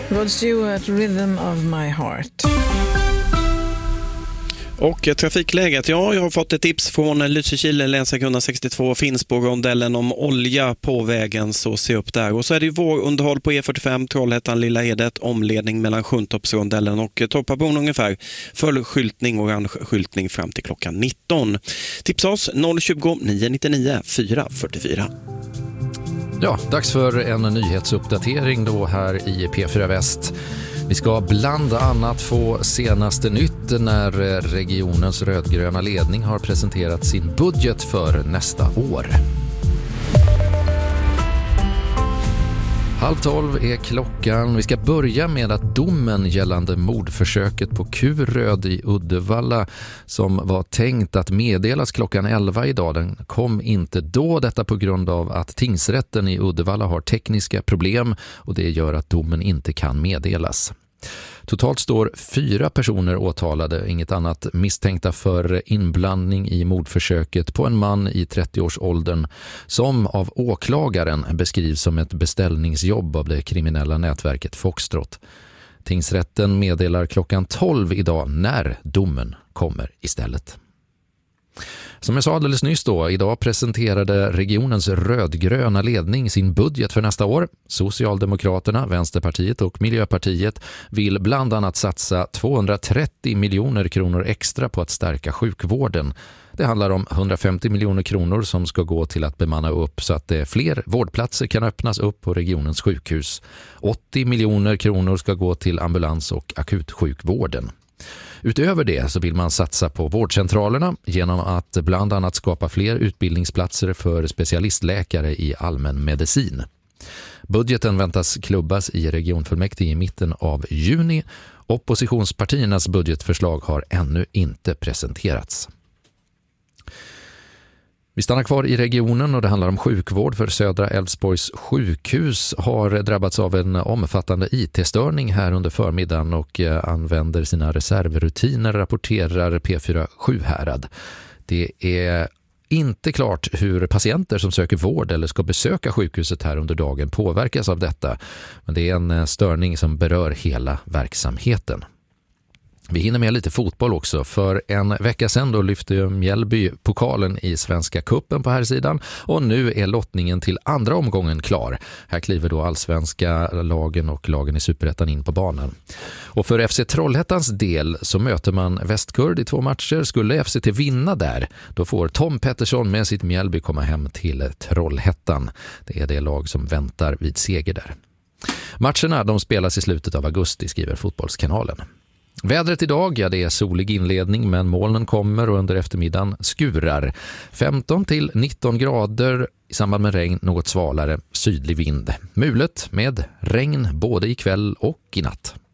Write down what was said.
Rod Stewart, Rhythm of My Heart. Och trafikläget, ja, jag har fått ett tips från Lysekil, länsväg 162, finns på rondellen om olja på vägen, så se upp där. Och så är det ju vår underhåll på E45, Trollhättan, Lilla Edet, omledning mellan Sjuntorpsrondellen och Torpabron ungefär. Full skyltning, orange skyltning fram till klockan 19. Tipsa oss 020 999 444. Ja, dags för en nyhetsuppdatering då här i P4 Väst. Vi ska bland annat få senaste nytt när regionens rödgröna ledning har presenterat sin budget för nästa år. 11:30 är klockan. Vi ska börja med att domen gällande mordförsöket på Kuröd i Uddevalla som var tänkt att meddelas klockan 11 idag, den kom inte då. Detta på grund av att tingsrätten i Uddevalla har tekniska problem och det gör att domen inte kan meddelas. Totalt står 4 personer åtalade, inget annat, misstänkta för inblandning i mordförsöket på en man i 30-årsåldern som av åklagaren beskrivs som ett beställningsjobb av det kriminella nätverket Foxtrot. Tingsrätten meddelar klockan 12 idag när domen kommer istället. Som jag sa alldeles nyss då, idag presenterade regionens rödgröna ledning sin budget för nästa år. Socialdemokraterna, Vänsterpartiet och Miljöpartiet vill bland annat satsa 230 miljoner kronor extra på att stärka sjukvården. Det handlar om 150 miljoner kronor som ska gå till att bemanna upp så att fler vårdplatser kan öppnas upp på regionens sjukhus. 80 miljoner kronor ska gå till ambulans- och akutsjukvården. Utöver det så vill man satsa på vårdcentralerna genom att bland annat skapa fler utbildningsplatser för specialistläkare i allmän medicin. Budgeten väntas klubbas i regionfullmäktige i mitten av juni. Oppositionspartiernas budgetförslag har ännu inte presenterats. Vi stannar kvar i regionen och det handlar om sjukvård för Södra Älvsborgs sjukhus har drabbats av en omfattande IT-störning här under förmiddagen och använder sina reservrutiner, rapporterar P4 Sjuhärad. Det är inte klart hur patienter som söker vård eller ska besöka sjukhuset här under dagen påverkas av detta, men det är en störning som berör hela verksamheten. Vi hinner med lite fotboll också. För en vecka sedan då lyfte Mjällby pokalen i Svenska cupen på här sidan och nu är lottningen till andra omgången klar. Här kliver då allsvenska lagen och lagen i Superettan in på banan. Och för FC Trollhättans del så möter man Västkurd i 2 matcher. Skulle FCT vinna där, då får Tom Pettersson med sitt Mjällby komma hem till Trollhättan. Det är det lag som väntar vid seger där. Matcherna de spelas i slutet av augusti, skriver Fotbollskanalen. Vädret idag, ja det är solig inledning men molnen kommer och under eftermiddagen skurar. 15 till 19 grader, i samband med regn något svalare sydlig vind. Mulet med regn både ikväll och i natt.